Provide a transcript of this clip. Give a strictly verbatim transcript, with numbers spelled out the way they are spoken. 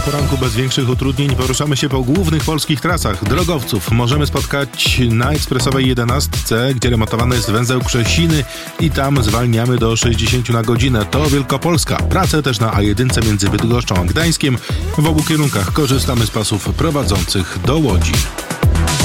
poranku bez większych utrudnień poruszamy się po głównych polskich trasach. Drogowców możemy spotkać na ekspresowej jedenastce, gdzie remontowany jest węzeł Krzesiny i tam zwalniamy do sześćdziesiąt na godzinę. To Wielkopolska. Pracę też na A jeden między Bydgoszczą a Gdańskiem. W obu kierunkach korzystamy z pasów prowadzących do Łodzi.